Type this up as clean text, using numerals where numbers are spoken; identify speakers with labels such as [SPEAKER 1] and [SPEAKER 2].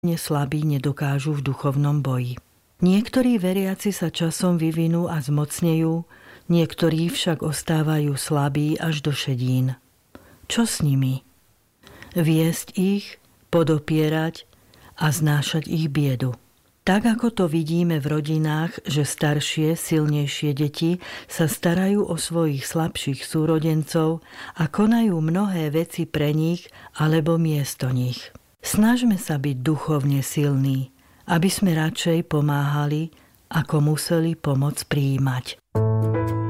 [SPEAKER 1] slabí nedokážu v duchovnom boji. Niektorí veriaci sa časom vyvinú a zmocnejú, niektorí však ostávajú slabí až do šedín. Čo s nimi? Viesť ich, podopierať a znášať ich biedu. Tak ako to vidíme v rodinách, že staršie, silnejšie deti sa starajú o svojich slabších súrodencov a konajú mnohé veci pre nich alebo miesto nich. Snažme sa byť duchovne silní, aby sme radšej pomáhali, ako museli pomoc prijímať.